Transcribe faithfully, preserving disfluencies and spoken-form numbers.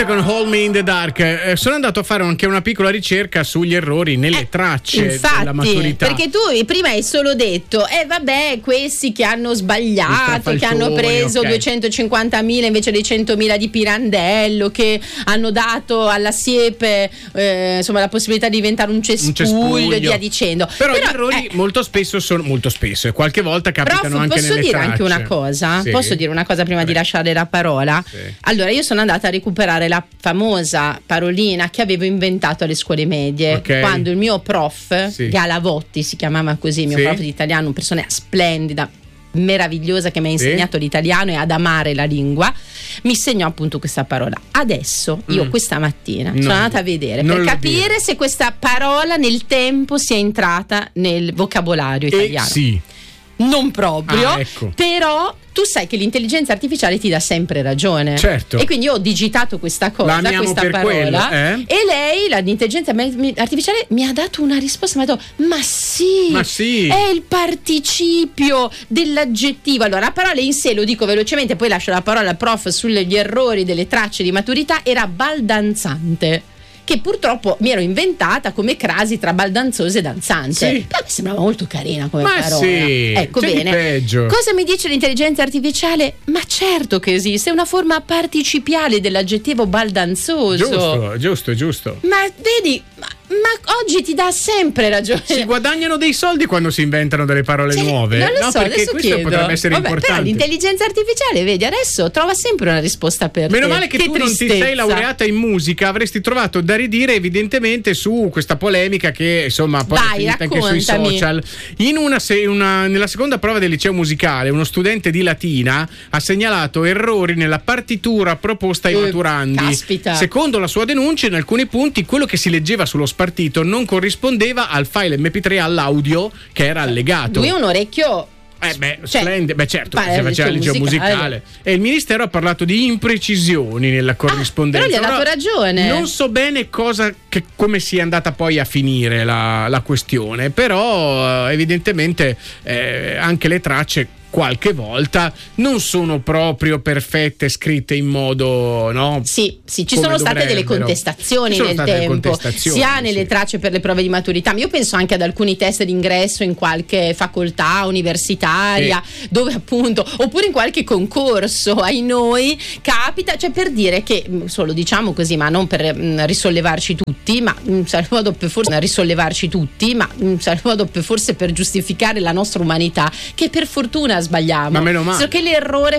con Hold Me in the Dark. Eh, sono andato a fare anche una piccola ricerca sugli errori nelle eh, tracce infatti, della maturità. Perché tu prima hai solo detto, eh vabbè, questi che hanno sbagliato, che hanno preso okay. duecentocinquantamila invece dei centomila di Pirandello, che hanno dato alla siepe eh, insomma la possibilità di diventare un cespuglio, un cespuglio. e via dicendo. Però, Però gli errori eh, molto spesso sono molto spesso e qualche volta capitano Prof, anche posso nelle dire tracce. anche una cosa? Sì. Posso dire una cosa prima di lasciare la parola? Sì. Allora, io sono andata a recuperare la famosa parolina che avevo inventato alle scuole medie, okay. quando il mio prof, sì. Galavotti si chiamava così, il mio sì. prof di italiano, una persona splendida, meravigliosa, che mi ha insegnato sì. l'italiano e ad amare la lingua, mi insegnò appunto questa parola. Adesso io mm. questa mattina no. sono andata a vedere non per capire dire. se questa parola nel tempo sia entrata nel vocabolario italiano. E sì. Non proprio, ah, ecco. però tu sai che l'intelligenza artificiale ti dà sempre ragione. Certo. E quindi io ho digitato questa cosa, questa per parola, quello, eh? e lei, l'intelligenza artificiale, mi ha dato una risposta. Mi ha detto: ma sì, ma sì, è il participio dell'aggettivo. Allora, la parola in sé, lo dico velocemente, poi lascio la parola al prof sugli errori delle tracce di maturità, era baldanzante, che purtroppo mi ero inventata come crasi tra baldanzoso e danzante. Sì. Però mi sembrava molto carina come ma parola. sì, Ecco, c'è bene. di peggio. Cosa mi dice l'intelligenza artificiale? Ma certo che esiste, è una forma participiale dell'aggettivo baldanzoso. Giusto, giusto, giusto. Ma vedi, ma, ma oggi ti dà sempre ragione. Si guadagnano dei soldi quando si inventano delle parole cioè, nuove. Non lo no, so, perché adesso questo chiedo. potrebbe essere Vabbè, importante. Però l'intelligenza artificiale, vedi, adesso trova sempre una risposta per Meno te. male che, che tu tristezza. non ti sei laureata in musica, avresti trovato da ridire evidentemente su questa polemica che insomma poi Vai, è finita anche sui raccontami. social. In una, se, una nella seconda prova del liceo musicale uno studente di latina ha segnalato errori nella partitura proposta ai Uh, maturandi. caspita. Secondo la sua denuncia, in alcuni punti quello che si leggeva sullo spartito non corrispondeva al file emme pi tre, all'audio che era allegato. Lui è un orecchio. Eh beh, Cioè, splendido, beh certo, pa- si faceva il liceo musicale. musicale e il ministero ha parlato di imprecisioni nella corrispondenza. Ah, però gli ha dato ragione. Non so bene cosa, che, come sia andata poi a finire la, la questione, però eh, evidentemente eh, anche le tracce qualche volta non sono proprio perfette, scritte in modo, no? Sì, sì, ci come sono state delle dovrebbero. contestazioni Ci sono nel state delle tempo, contestazioni, sia nelle sì. tracce per le prove di maturità, ma io penso anche ad alcuni test d'ingresso in qualche facoltà universitaria, sì. dove appunto, oppure in qualche concorso, ai noi, capita, cioè per dire che, solo diciamo così, ma non per mh, risollevarci tutti, ma in modo per forse risollevarci tutti, ma in modo per forse per giustificare la nostra umanità, che per fortuna sbagliamo. Ma meno male. Solo che l'errore